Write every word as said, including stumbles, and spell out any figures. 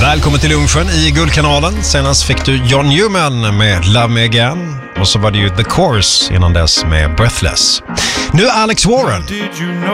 Välkommen till lunchen i Guldkanalen. Senast fick du John Newman med Love Me Again. Och så var det ju The Course innan dess med Breathless. Nu Alex Warren.